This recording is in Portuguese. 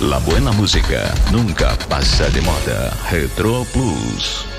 La buena música nunca pasa de moda. Retro Plus.